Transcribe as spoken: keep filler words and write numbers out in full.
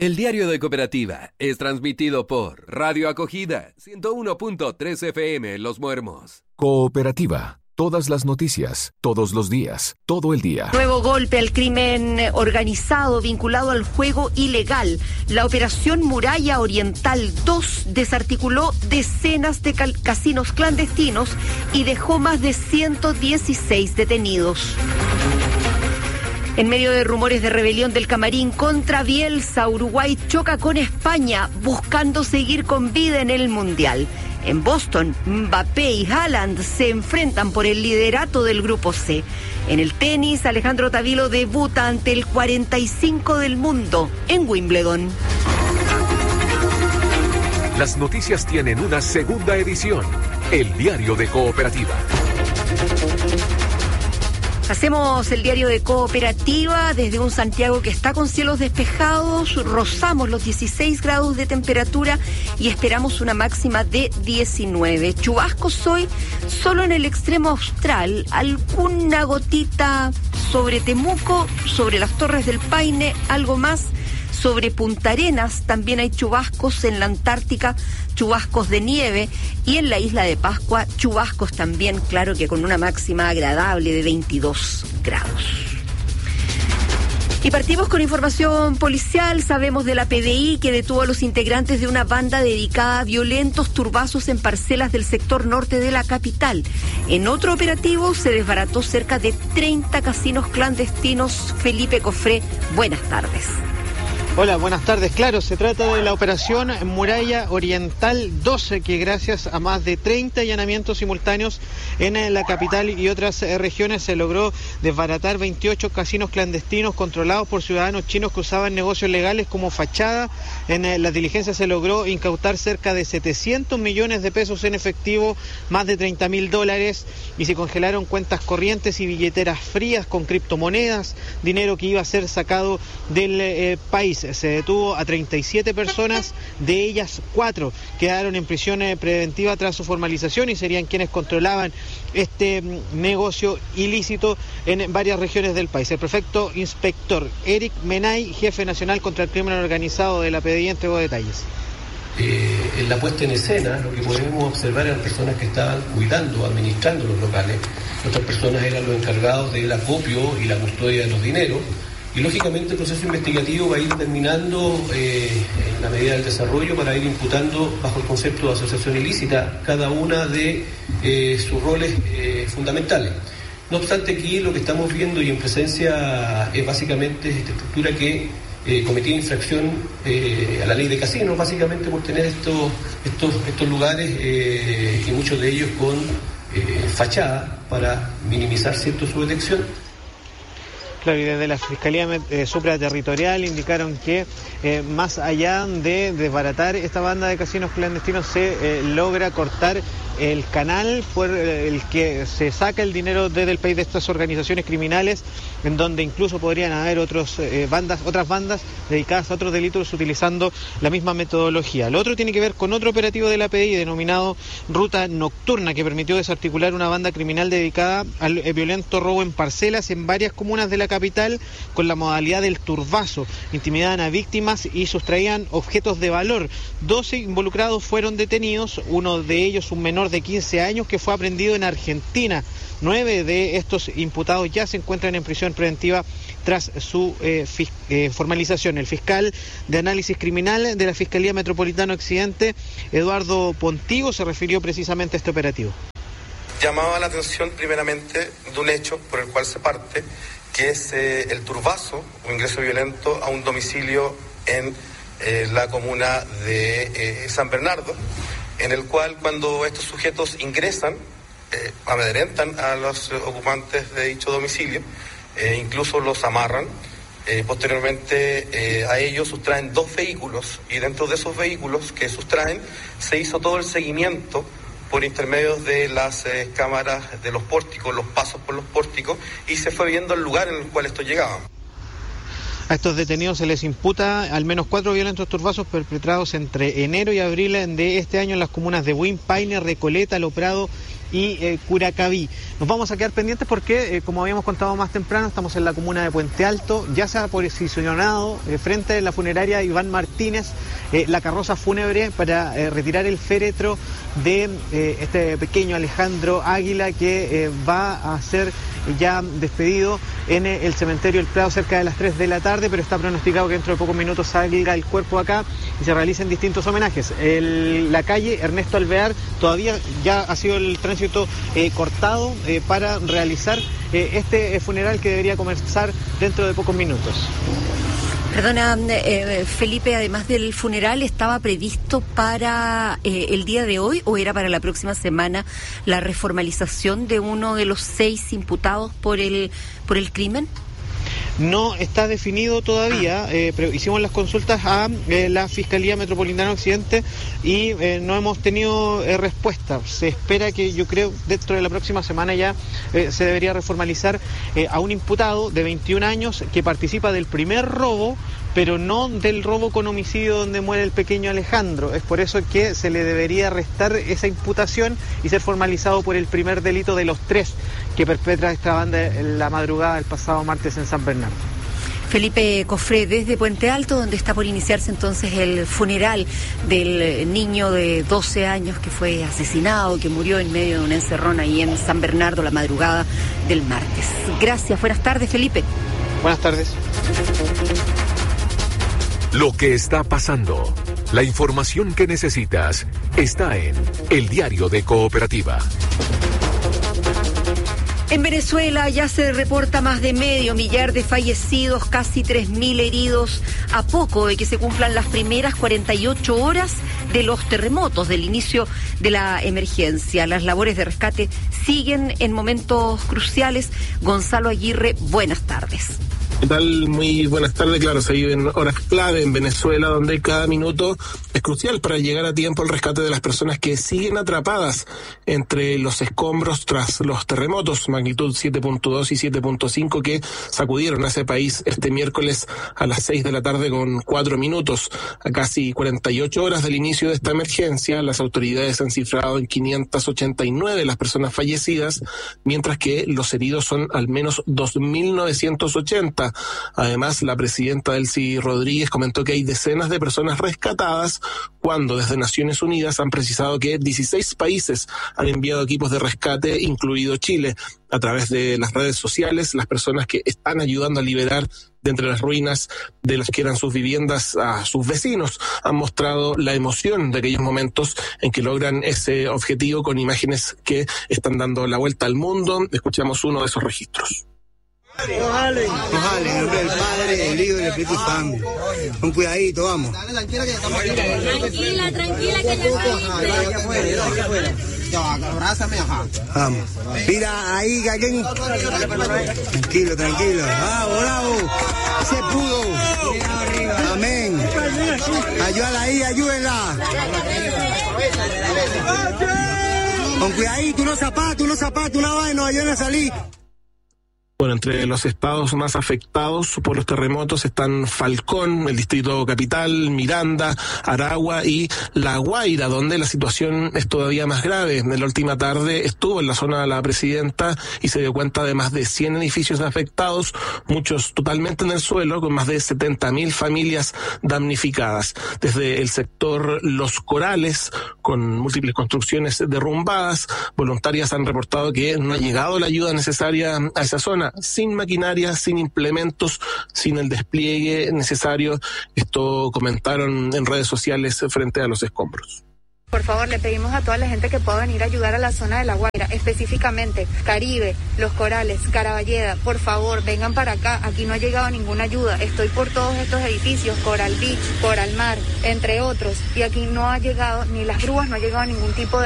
El Diario de Cooperativa es transmitido por Radio Acogida, ciento uno punto tres F M Los Muermos. Cooperativa. Todas las noticias, todos los días, todo el día. Nuevo golpe al crimen organizado vinculado al juego ilegal. La operación Muralla Oriental dos desarticuló decenas de cal- casinos clandestinos y dejó más de ciento dieciséis detenidos. En medio de rumores de rebelión del Camarín contra Bielsa, Uruguay choca con España buscando seguir con vida en el Mundial. En Boston, Mbappé y Haaland se enfrentan por el liderato del Grupo C. En el tenis, Alejandro Tavilo debuta ante el cuarenta y cinco del mundo en Wimbledon. Las noticias tienen una segunda edición. El Diario de Cooperativa. Hacemos el Diario de Cooperativa desde un Santiago que está con cielos despejados, rozamos los dieciséis grados de temperatura y esperamos una máxima de diecinueve. Chubascos hoy solo en el extremo austral, alguna gotita sobre Temuco, sobre las Torres del Paine, algo más sobre Punta Arenas, también hay chubascos en la Antártica, chubascos de nieve, y en la isla de Pascua, chubascos también, claro que con una máxima agradable de veintidós grados. Y partimos con información policial. Sabemos de la P D I que detuvo a los integrantes de una banda dedicada a violentos turbazos en parcelas del sector norte de la capital. En otro operativo se desbarató cerca de treinta casinos clandestinos. Felipe Cofré, buenas tardes. Hola, buenas tardes. Claro, se trata de la operación Muralla Oriental doce, que gracias a más de treinta allanamientos simultáneos en la capital y otras regiones se logró desbaratar veintiocho casinos clandestinos controlados por ciudadanos chinos que usaban negocios legales como fachada. En las diligencias se logró incautar cerca de setecientos millones de pesos en efectivo, más de treinta mil dólares, y se congelaron cuentas corrientes y billeteras frías con criptomonedas, dinero que iba a ser sacado del eh, país. Se detuvo a treinta y siete personas, de ellas cuatro quedaron en prisión preventiva tras su formalización y serían quienes controlaban este negocio ilícito en varias regiones del país. El prefecto inspector Eric Menay, jefe nacional contra el crimen organizado de la P D I, entregó detalles. Eh, en la puesta en escena, lo que podemos observar eran personas que estaban cuidando, administrando los locales. Otras personas eran los encargados del acopio y la custodia de los dineros. Y lógicamente el proceso investigativo va a ir determinando eh, en la medida del desarrollo para ir imputando bajo el concepto de asociación ilícita cada una de eh, sus roles eh, fundamentales. No obstante, aquí lo que estamos viendo y en presencia es básicamente esta estructura que eh, cometía infracción eh, a la ley de casinos, básicamente por tener estos, estos, estos lugares eh, y muchos de ellos con eh, fachada para minimizar cierto su detección. Claro, y desde la Fiscalía eh, Supraterritorial indicaron que eh, más allá de desbaratar esta banda de casinos clandestinos se eh, logra cortar el canal por el que se saca el dinero desde el país de estas organizaciones criminales, en donde incluso podrían haber otros eh, bandas, otras bandas dedicadas a otros delitos utilizando la misma metodología. Lo otro tiene que ver con otro operativo de la P D I denominado Ruta Nocturna, que permitió desarticular una banda criminal dedicada al eh, violento robo en parcelas en varias comunas de la capital con la modalidad del turbazo. Intimidaban a víctimas y sustraían objetos de valor. doce involucrados fueron detenidos, uno de ellos un menor de quince años que fue aprehendido en Argentina. Nueve de estos imputados ya se encuentran en prisión preventiva tras su eh, fis- eh, formalización. El fiscal de análisis criminal de la Fiscalía Metropolitana Occidente, Eduardo Pontigo, se refirió precisamente a este operativo. Llamaba la atención primeramente de un hecho por el cual se parte, que es eh, el turbazo o ingreso violento a un domicilio en eh, la comuna de eh, San Bernardo, en el cual cuando estos sujetos ingresan, eh, amedrentan a los ocupantes de dicho domicilio, eh, incluso los amarran, eh, posteriormente eh, a ellos sustraen dos vehículos y dentro de esos vehículos que sustraen se hizo todo el seguimiento por intermedio de las eh, cámaras de los pórticos, los pasos por los pórticos, y se fue viendo el lugar en el cual estos llegaban. A estos detenidos se les imputa al menos cuatro violentos turbazos perpetrados entre enero y abril de este año en las comunas de Buin, Paine, Recoleta, Loprado y eh, Curacaví. Nos vamos a quedar pendientes porque, eh, como habíamos contado más temprano, estamos en la comuna de Puente Alto. Ya se ha posicionado eh, frente a la funeraria Iván Martínez eh, la carroza fúnebre para eh, retirar el féretro de eh, este pequeño Alejandro Águila, que eh, va a ser ya despedido en el cementerio El Prado cerca de las tres de la tarde, pero está pronosticado que dentro de pocos minutos salga el cuerpo acá y se realicen distintos homenajes. El, la calle Ernesto Alvear todavía ya ha sido el tránsito eh, cortado eh, para realizar eh, este funeral que debería comenzar dentro de pocos minutos. Perdona, eh, Felipe, además del funeral, ¿estaba previsto para eh, el día de hoy o era para la próxima semana la reformalización de uno de los seis imputados por el por el crimen? No está definido todavía, eh, pero hicimos las consultas a eh, la Fiscalía Metropolitana Occidente y eh, no hemos tenido eh, respuesta. Se espera que, yo creo, dentro de la próxima semana ya eh, se debería reformalizar eh, a un imputado de veintiún años que participa del primer robo, pero no del robo con homicidio donde muere el pequeño Alejandro. Es por eso que se le debería restar esa imputación y ser formalizado por el primer delito de los tres que perpetra esta banda en la madrugada del pasado martes en San Bernardo. Felipe Cofré, desde Puente Alto, donde está por iniciarse entonces el funeral del niño de doce años que fue asesinado, que murió en medio de un encerrón ahí en San Bernardo la madrugada del martes. Gracias, buenas tardes, Felipe. Buenas tardes. Lo que está pasando, la información que necesitas, está en El Diario de Cooperativa. En Venezuela ya se reporta más de medio millar de fallecidos, casi tres mil heridos, a poco de que se cumplan las primeras cuarenta y ocho horas de los terremotos, del inicio de la emergencia. Las labores de rescate siguen en momentos cruciales. Gonzalo Aguirre, buenas tardes. ¿Qué tal? Muy buenas tardes. Claro, se viven horas clave en Venezuela, donde cada minuto es crucial para llegar a tiempo al rescate de las personas que siguen atrapadas entre los escombros tras los terremotos magnitud siete punto dos y siete punto cinco que sacudieron a ese país este miércoles a las seis de la tarde con cuatro minutos. A casi cuarenta y ocho horas del inicio de esta emergencia, las autoridades han cifrado en quinientas ochenta y nueve las personas fallecidas, mientras que los heridos son al menos dos mil novecientos ochenta. Además, la presidenta Delcy Rodríguez comentó que hay decenas de personas rescatadas, cuando desde Naciones Unidas han precisado que dieciséis países han enviado equipos de rescate, incluido Chile. A través de las redes sociales, las personas que están ayudando a liberar de entre las ruinas de las que eran sus viviendas a sus vecinos han mostrado la emoción de aquellos momentos en que logran ese objetivo, con imágenes que están dando la vuelta al mundo. Escuchamos uno de esos registros. Ojalá, ojalá, en nombre del Padre, del Hijo y del Espíritu Santo. Un cuidadito, vamos. Tranquila, tranquila, tranquila, que ya abrázame, ajá. Vamos. Mira, ahí, alguien. Tranquilo, tranquilo. Bravo, bravo. Se pudo. Amén. Ayúdala ahí, ayúdenla. Con cuidadito, unos zapatos, unos zapatos, una vaina, nos ayudan a salir. Bueno, entre los estados más afectados por los terremotos están Falcón, el Distrito Capital, Miranda, Aragua y La Guaira, donde la situación es todavía más grave. En la última tarde estuvo en la zona la presidenta y se dio cuenta de más de cien edificios afectados, muchos totalmente en el suelo, con más de setenta mil familias damnificadas. Desde el sector Los Corales, con múltiples construcciones derrumbadas, voluntarias han reportado que no ha llegado la ayuda necesaria a esa zona, sin maquinaria, sin implementos, sin el despliegue necesario. Esto comentaron en redes sociales frente a los escombros. Por favor, le pedimos a toda la gente que pueda venir a ayudar a la zona de La Guaira, específicamente Caribe, Los Corales, Caraballeda. Por favor, vengan para acá. Aquí no ha llegado ninguna ayuda. Estoy por todos estos edificios, Coral Beach, Coral Mar, entre otros. Y aquí no ha llegado, ni las grúas, no ha llegado ningún tipo de